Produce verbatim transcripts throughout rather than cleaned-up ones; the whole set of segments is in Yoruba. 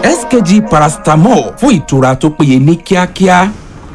S K G paracetamol fún ìtura tó péye ní kíákíá.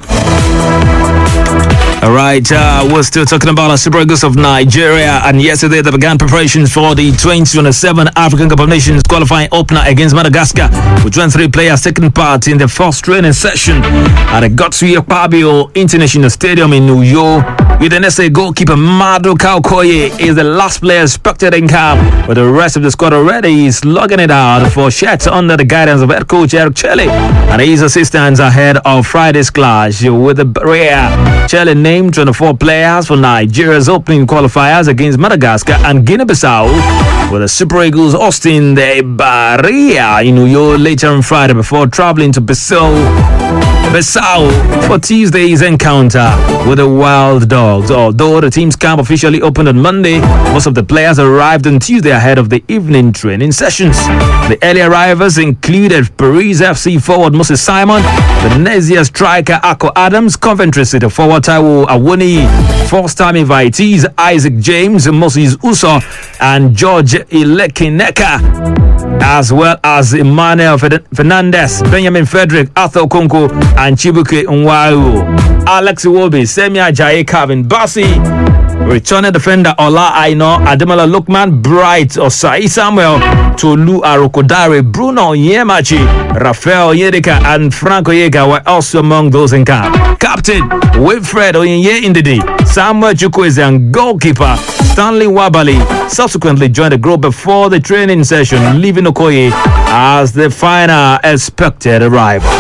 All right, uh, we're still talking about the Super Eagles of Nigeria, and yesterday they began preparations for the twenty twenty-seven African Cup of Nations qualifying opener against Madagascar, with twenty-three players taking part in the first training session at the Godswill Akpabio International Stadium in New York. With an S A goalkeeper Maduka Okoye is the last player expected in camp, but the rest of the squad already is logging it out for Shet under the guidance of head coach Eric Chelle and his assistants ahead of Friday's clash with the Barrier. Chelle named twenty-four players for Nigeria's opening qualifiers against Madagascar and Guinea-Bissau, with the Super Eagles hosting the Barrier in New York later on Friday before traveling to Bissau Bissau for Tuesday's encounter with the Wild Dogs. Although the team's camp officially opened on Monday, most of the players arrived on Tuesday ahead of the evening training sessions. The early arrivals included Paris F C forward Moses Simon, Venezia striker Ako Adams, Coventry City forward Taiwo Awoni, first-time invitees Isaac James, Moses Uso, and George Ilekineka, as well as Emmanuel Fernandez, Benjamin Frederick, Arthur Okonkwo, and Chibuke Nwayo. Alex Iwobi, Semi Ajayi, Calvin Bassi, returning defender Ola Aino, Ademola Lookman, Bright Osai Samuel, Tolu Arokodare, Bruno Yemachi, Rafael Yedeka, and Franco Yega were also among those in camp. Captain Wilfred Oyenye Indidi, Samuel Chukwueze, and goalkeeper Stanley Wabali subsequently joined the group before the training session, leaving Okoye as the final expected arrival.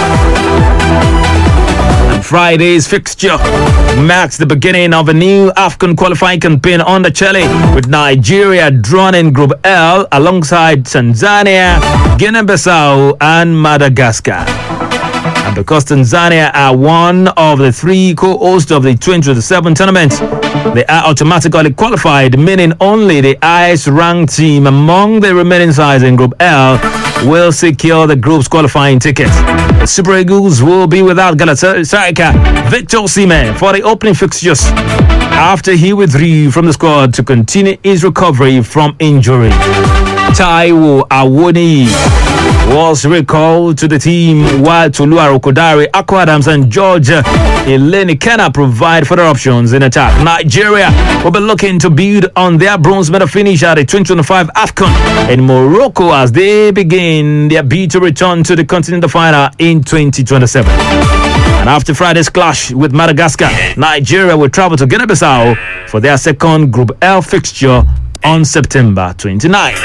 Friday's fixture marks the beginning of a new AFCON qualifying campaign under Chelle, with Nigeria drawn in Group L alongside Tanzania, Guinea-Bissau, and Madagascar. And because Tanzania are one of the three co-hosts of the twenty twenty-seven tournament, they are automatically qualified, meaning only the highest-ranked team among the remaining sides in Group L will secure the group's qualifying ticket. The Super Eagles will be without Galatasaray striker Victor Osimhen for the opening fixtures after he withdrew from the squad to continue his recovery from injury. Taiwo Awoni was recalled to the team, while Tolu Arokodare, Ako Adams, and George Ilenikena provide further options in attack. Nigeria will be looking to build on their bronze medal finish at the twenty twenty-five AFCON in Morocco as they begin their bid to return to the continental final in twenty twenty-seven. And after Friday's clash with Madagascar, Nigeria will travel to Guinea-Bissau for their second Group L fixture on September twenty-ninth.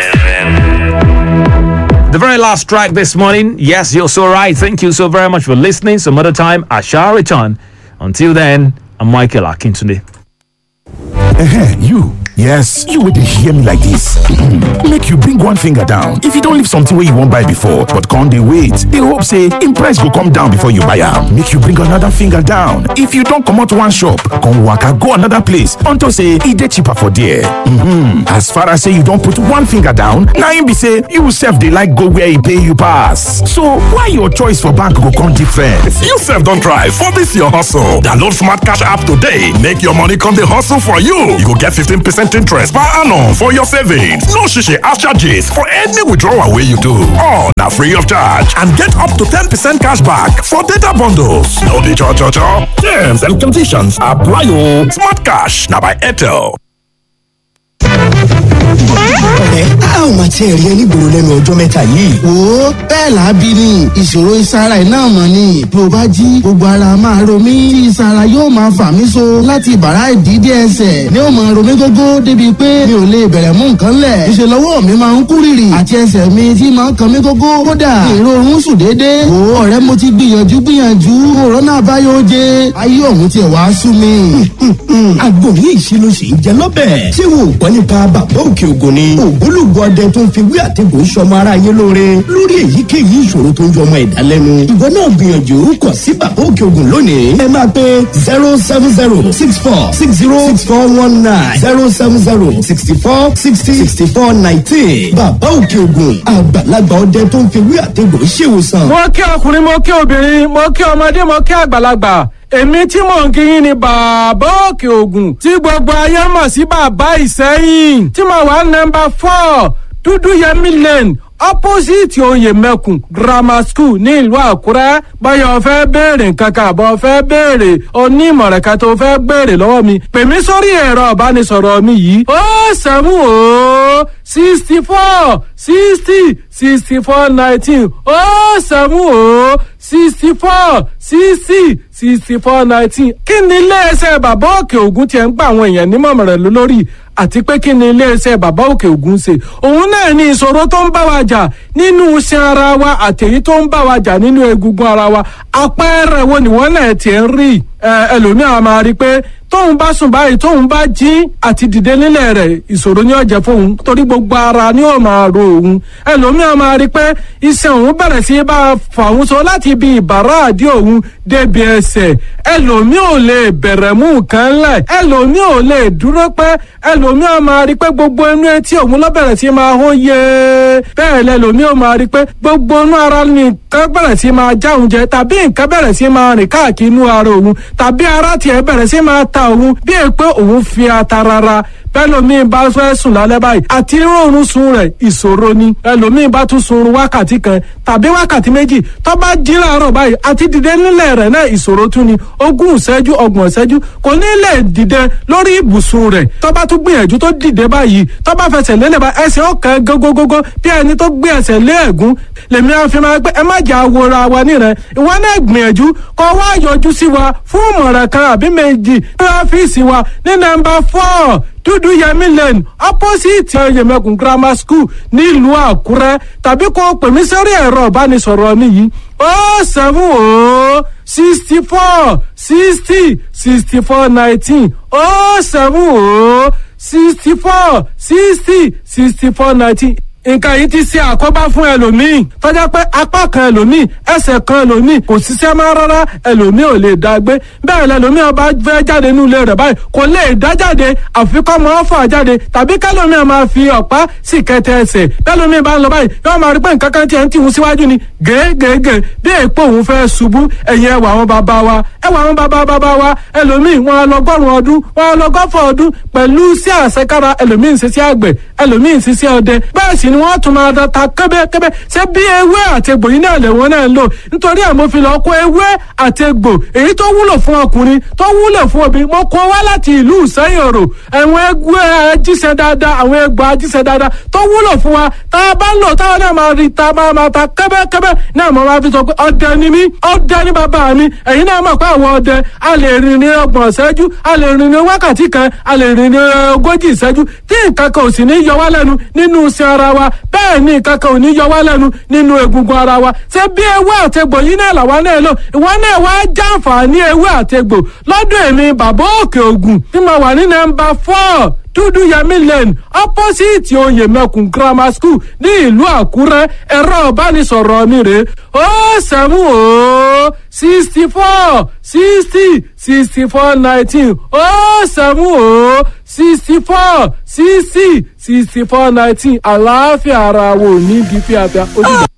The very last track this morning. Yes, you're so right. Thank you so very much for listening. Some other time I shall return. Until then, I'm Michael Akintunde. Uh-huh, you. Yes, you would hear me like this. Make you bring one finger down. If you don't leave something where you won't buy before, but can't they wait? They hope say in price will come down before you buy am. Make you bring another finger down. If you don't come out one shop, come waka go another place until say it dey cheaper for there. Mm-hmm. As far as say you don't put one finger down, now you be say you self they like go where you pay you pass. So why your choice for bank go come different? You self don't try for this your hustle. Download Smart Cash app today. Make your money come the hustle for you. You go get fifteen percent interest per annum for your savings. No shishi ash charges for any withdrawal wey you do. All na free of charge and get up to ten percent cash back for data bundles. No dey cho cho cho. Terms and conditions apply o. Smart Cash na by Airtel. ẹ á ò máa tiẹ̀ rí ẹni gbòòrò lẹ́nu ọjọ́ mẹ́ta yìí. wo bẹ́ẹ̀ làábí ni ìṣòro ìsara iná mọ̀ ni bí o bá jí gbogbo ara máa ro mí tí ìsara yóò máa fà mí so láti bàrá ìdídé ẹsẹ̀ ni ó máa ro mí gógó débi pé mi ò lè bẹ̀rẹ̀ mú nǹkan lẹ̀. ìṣe lọ́wọ́ mi máa ń kú rìrì àti ẹsẹ̀ mi tí máa ń kan mí gógó kódà èrò oorun sùn déédéé. wo ọ̀rẹ́ mo ti gbìyànjú gbìyànjú òrónà àbáyọ jẹ ayé ọ̀hún tiẹ̀ wá sú mi. àgbo yìí ṣe ló ṣe ń jẹ lọ́bẹ̀. ṣé wo gbọ́ nípa bàbá òkè ògùn ni ògbólógbò ọdẹ tó ń fi wí àtẹ̀gùn sọmọ ara yé lóore lórí èyíkéyìí ìṣòro tó ń jọ ọmọ ẹ̀dá lẹ́nu. ìwọ náà gbìyànjú kàn sí bàbá òkè ògùn lónìí. ẹ máa pe zero seven zero six four six zero six four one nine zero seven zero sixty four sixty sixty four nineteen. bàbá òkè ògùn àgbàlagbà ọdẹ tó ń fi wí àtẹ̀gùn ṣèwòsàn. mo kí ọkùnrin mo kí obìnrin mo kí ọmọdé mo kí àgbàlagbà èmi tí mò ń kíyìn ni bàbá òkè ògùn tí gbogbo ayé mọ̀ sí bàbá ìsẹ́yìn tí mo wà nọ́mbà four dúdú yẹmí lane opposite oyè mẹ́kùn grammar school ní ìlú àkúrẹ́ báyọ̀ fẹ́ béèrè nǹkan kan àbọ̀ fẹ́ béèrè onímọ̀ràn kan tó fẹ́ béèrè lọ́wọ́ mi pè mí sórí ẹ̀rọ ìbánisọ̀rọ̀ mi yìí ó sẹ́mu ó sixty four sixty sixty four nineteen ó sẹ́mu ó sixty four sixty sixty four nineteen kí ni iléeṣẹ́ bàbá òkè ògùn tiẹ̀ ń gba àwọn èèyàn nímọ̀ràn lórí àti pé kí ni iléeṣẹ́ bàbá òkè ògùn ṣe òun náà ní ìṣòro tó ń bá wa jà nínú iṣan ara wa àtèyí tó ń bá wa jà nínú egungun ara wa àpẹẹrẹ wo ni wọ́n náà tiẹ̀ ń rí ẹlòmíràn máa rí i pé tóun bá sùn báyìí tóun bá jí àti dìde nílẹ̀ rẹ̀ ìṣòro ní ọ̀jẹ̀ fóun torí gbogbo ara ni ó máa ro òun ẹlòmíràn máa rí i pé iṣan òun bẹ̀rẹ̀ sí bá fà òun so láti ibi ìbàrá àdí òun débi ẹsẹ̀ ẹlòmí ò lè bẹ̀rẹ̀ mú nǹkan lẹ̀ ẹlòmí ò lè dúró pẹ́ ẹlòmí ò máa rí pé gbogbo inú etí òun ló bẹ̀rẹ̀ sí máa hó yé bẹ́ẹ̀ lẹ́lòmí ò máa rí pé gbogbo inú ara nìkan bẹ̀rẹ̀ sí máa já òun jẹ tàbí nǹkan bẹ̀rẹ̀ sí máa rìn káàkiri inú ara òun tàbí ara tiẹ̀ bẹ̀rẹ̀ sí máa ta òun bí è pé òun fi ata rárá bẹ́lòmíì bá fẹ́ sùn lálẹ́ báyìí àti rọrùn sùn rẹ̀ ìṣòro ni ẹlòmíì bá tún sun wákàtí kan tàbí wákàtí méjì tó bá jí láàárọ̀ báyìí àti dìde nílẹ̀ rẹ̀ náà ìṣòro tún ni ogún ìṣẹ́jú ọgbọ̀n ìṣẹ́jú kò ní lè dìde lórí ibùsùn rẹ̀ tó bá tún gbìyànjú tó dìde báyìí tó bá fẹsẹ̀ lélẹ̀ bá ẹsẹ̀ ọ̀kan gógógógó bí ẹni tó gbé ẹsẹ̀ lé ẹ̀gún lèmi àfi máa pé ẹ má jà wòra wa nírẹ̀ ìwọ náà gbìyànjú kó wá yọjú sí wa fún ìmọ̀ràn kan àbí méjì ní ọ́fíìsì wa ní nọ́mbà four dúdú yẹmí lane opposite yẹmẹkùn grammar school nílùú àkúrẹ́ tàbí kó pè mí sórí ẹ̀rọ ìbánisọ̀rọ̀ mi yìí ó seven ó sixty four sixty sixty four nineteen ó seven ó sixty four sixty sixty four nineteen nǹkan yìí ti ṣe àkóbá fún ẹlòmíì tọ́jà pé apá kan ẹlòmíì ẹsẹ̀ kan ẹlòmíì kò ṣiṣẹ́ máa rárá ẹlòmíì ò lè dá gbé bẹ́ẹ̀ lẹlòmíì ọba fẹ́ jáde nínú ilé rẹ̀ báyìí kò lè dá jáde àfi kọ́ mọ́ fà jáde tàbí kẹlòmíì máa fi ọ̀pá sì kẹtẹ ẹsẹ̀ kẹlòmíì bá ń lọ báyìí yóò máa rí pé nǹkan kan tiẹ̀ ń tìhun síwájú ni gègègè bí èèpo òun fẹ́ ṣubú ẹ̀yìn ẹwà àwọn bàbá wa ẹwà àwọn bàbá bàbá wa ẹlòmíì wọn lọgọ́rùn ọdún wọn lọgọ́fọ̀ ọdún pẹ̀lú sí àṣekára ẹlòmíì ń ṣiṣẹ́ àgbẹ̀ ẹlòmíì ń ṣiṣẹ́ ọdẹ bẹ́ẹ̀ sì ni wọ́n tún máa da ta kẹ́bẹ́kẹ́bẹ́ ṣé bí ewé àtegbò yìí náà lẹ́wọ̀n náà ń lò nítorí àmọ́ lọ kó ewé àtegbò èyí tó wúlò fún ọkùnrin tó wúlò fún obìnrin mo kó wá láti ìlú ìsẹ́yìn òrò àwọn ewé ajíṣẹ́ dáadáa àwọn egbò ajíṣẹ́ dáadáa tó wúlò fún wa tá a bá ń lò táwọn náà máa rí ta máa máa ta kẹ́bẹ́kẹ́bẹ́ náà mo máa fi sọ pé ọdẹ ni mí ọdẹ ni bàbá mi ẹ̀yin náà mọ̀ pé àwọn ọdẹ a lè rìn ní ọgbọ̀n ìṣẹ́jú a lè rìn ní wákàtí kan a lè rìn ní ogójì ìṣẹ́jú tí nǹkan kan ò sì ní yọ wá lẹ́nu nínú iṣan ara wa bẹ́ẹ̀ ni nǹkan kan ò ní yọ wá lẹ́nu nínú egungun ara wa ṣé bí ewé àtegbò yìí náà làwa náà lò ìwọ náà wá jàǹfààní ewé àtegbò lọ́dọ̀ èmi bàbá òkè ògùn tí mo wà ní nọ́mbà four dúdú yẹmí lane opposite oyè mẹkùn grammar school ní ìlú àkúrẹ́ ẹ̀rọ ìbánisọ̀rọ̀ mi rèé ó sẹ́mu ó sixty four sixty sixty four nineteen ó sẹ́mu ó sixty four sixty sixty four nineteen àlàáfíà ara wo ní bí fíafíà ó dìbò.